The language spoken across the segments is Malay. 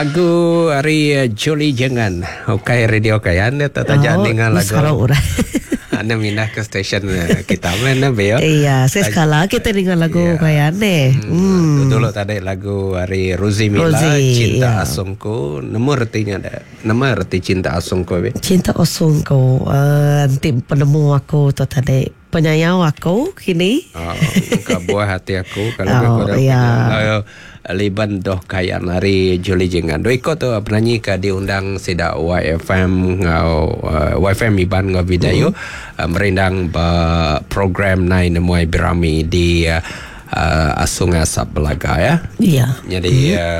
Lagu hari Juli Jangan Okay radio kayan jangan dengar lagu anda mindah ke stesen kita mana beo. Iya, sekala kita dengar lagu kayan dulu tadi lagu hari Rozi Mila Cinta Asungku. Nama arti Cinta Asungku be? Cinta Asungku tim penemu aku tu tadi penyayang aku kini. Buah hati aku kalau Liban doh kayan hari Juli Jangan. Doi ko tu penyanyi ka diundang sida YFM YFM Iban ngau video merindang program nai nemuai berami di Asung Asap Belaga ya. Iya. Jadi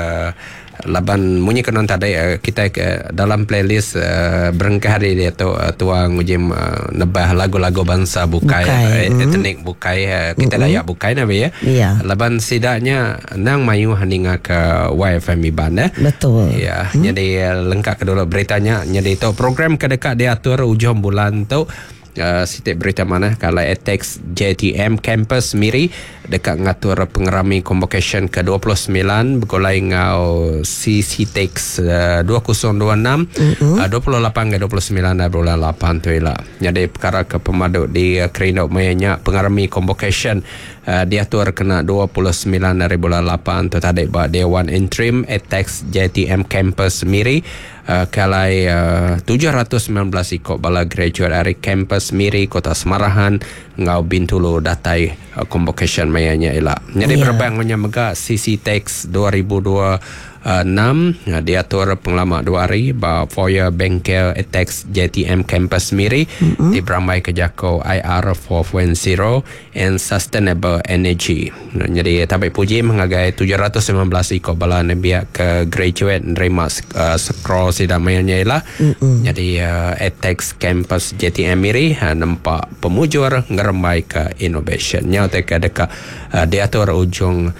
laban munyi kenon tadi kita dalam playlist berengkah hari dia tu tuang ujim nebah lagu-lagu bangsa bukai etnik bukai kita layak bukai nabi ya. Iya. Laban sidaknya nang mayu haninga ke YFM Iban ya. Betul. Ya, jadi lengkap kedua beritanya. Jadi tu program kedekat diatur ujung bulan tu sitik berita mana kalau ATEX JTM Campus Miri dekat ngatur pengerami convocation ke-29 bergolai ngau CCTEX 2026 28 ke 29 bulan 8 tu ialah. Jadi perkara ke pemaduk di Kerindok mayanya pengerami convocation diatur kena 29 dari bulan 8 tu tadi Dewan Interim ATEX JTM Campus Miri kalai 719 ikut bala graduate dari Campus Miri Kota Semarahan ngau Bintulu datai convocation mayanya ialah. Jadi berbang menyamega CCTEX 2026 diatur penglama 2 hari ba foyer bengkel ATEX JTM Campus Miri di Beramai Kejako IR 4.0 and Sustainable Energy. Jadi tapi puji mengagai 719 ikut bala nebia ke graduate nerima scroll sidamayanya ialah. Jadi ATEX Campus JTM Miri nampak pemujur ngeremai ke innovation nya dekat diatur ujung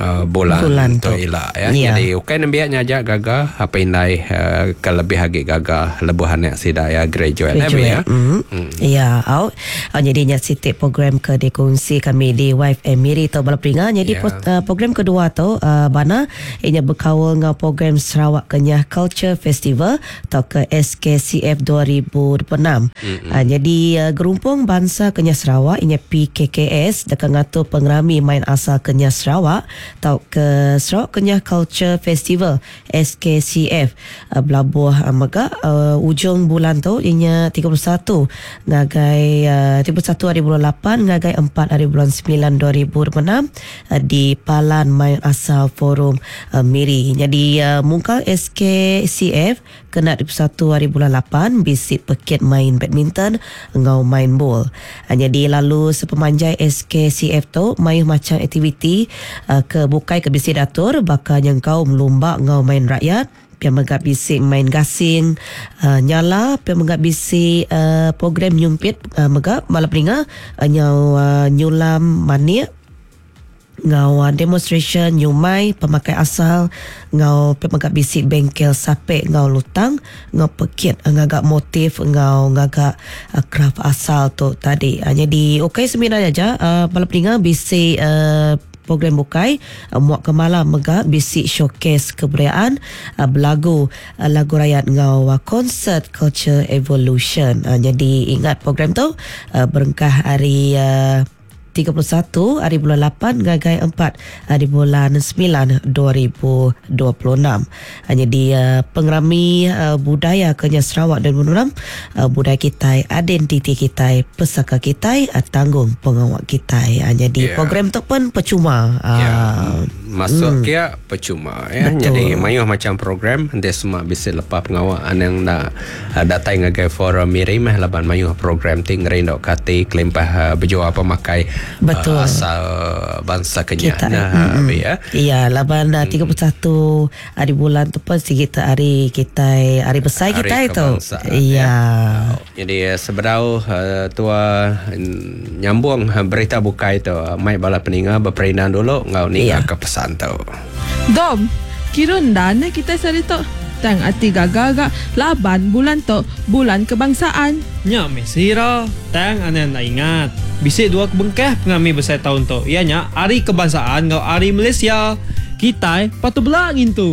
bulan tu ialah ya. Jadi ukai nambiaknya aja gagah apa indai kelebih hagi gagah lebuhan yang sida ya graduate ya. Ya, jadi sitik program ke dikongsi kami di YFM Miri tu balapringa. Jadi program kedua tu bana ianya berkawal dengan program Sarawak Kenyah Culture Festival atau ke SKCF 2026. Jadi gerumpung bangsa Kenyah Sarawak ianya PKKS dekat ngatur pengerami main asal Kenyah Sarawak atau ke Sarawak Kenyah Culture Festival SKCF belabuh mega ujung bulan tu ianya 31 ngagai 31 hari bulan 8 ngagai 4 hari bulan 9 2026 di Palan Main Asal Forum Miri. Jadi muka SKCF kena 31 hari bulan 8 bisik peket main badminton ngau main bowl. Jadi lalu sepemanjai SKCF tu main macam aktiviti ke bukai ke bisi datur bakal yang kau melumba ngau main rakyat pian megap bisik main gasing nyala pian megap bisik program nyumpit megap malapringa nyau nyulam mania ngau demonstration nyumai pemakai asal ngau pemagak bisik bengkel sapek ngau lutang ngau pekit ngagak motif ngau ngagak craft asal tu tadi. Jadi okey sebenarnya aja balapringa bisik program bukai muak ke malam mega bisik showcase kebudayaan berlagu lagu rakyat ngau concert culture evolution. Jadi ingat program tu berengkah hari 31 hari bulan 8 gagai 4 hari bulan 9 2026. Jadi pengerami budaya Kenyah Sarawak dan Menurang budaya kita, identiti kita, pesaka kita, tanggung pengawak kita. Jadi program tu pun percuma. Masuk kia percuma ya. Jadi mayuh macam program dia semua bisa lepas pengawak yang nak datai ngagai forum Miri mah laban mayuh program ting rindok kati kelimpah berjual pemakai asal bangsa Kenyah ya. Iya, laban 31 hari bulan tu pun kita hari kita hari besar hari kita itu. Iya. Jadi seberau tua nyambung berita buka itu mai bala peninga berperindan dulu ngau ni ke pesan tu. Dom, kira ndana kita sarito tang ati gagaga laban bulan to bulan kebangsaan. Nya mesira tang anan ingat. Bisik dua kebengkeh pengami besar tahun tu. Ianya hari kebangsaan ngau hari Malaysia. Kita patu belangin tu.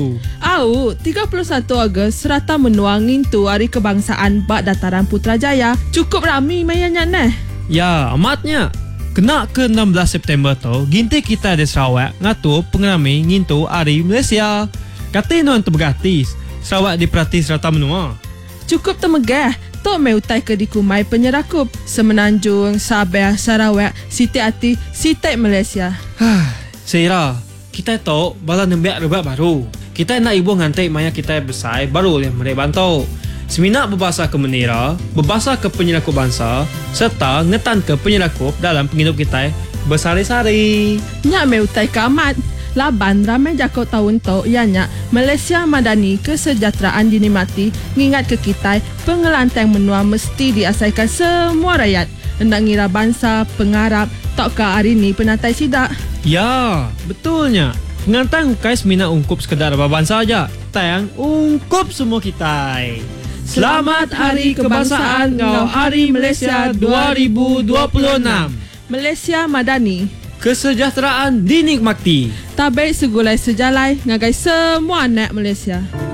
Au, 31 Ogos serata menuang ngintu Hari Kebangsaan bak Dataran Putrajaya. Cukup ramai mainnya neh. Ya, amatnya. Kena ke 16 September tu, ginti kita di Sarawak ngatur pengeramai ngintu Hari Malaysia. Kata nuan tu bergratis. Sarawak diperhati serata menua. Cukup temegah. Tok mai utai ke dikumai penyerakup. Semenanjung, Sabah, Sarawak, Siti Ati, Siti Malaysia. Seira, kita tahu bala nembiak rebat baru. Kita nak ibu ngantai maya kita besar baru yang mereka bantu. Seminak berbahasa ke menira, berbahasa ke penyerakup bangsa, serta ngetan ke penyerakup dalam penghidup kita bersari-sari. Nyak mai utai ke amat. Laban ramai jakau tahun tu ianya Malaysia Madani kesejahteraan dinikmati ngingat ke kita pengelantang menua mesti diasaikan semua rakyat. Hendak ngira bangsa, pengarap, tak ke hari ni penatai sidak. Ya, betulnya. Pengantang kais mina ungkup sekedar baban saja. Tayang ungkup semua kita. Selamat Hari Kebangsaan ngau Hari Malaysia 2026. Malaysia Madani. Kesejahteraan dinikmati. Tabik segulai sejalai ngagai semua anak Malaysia.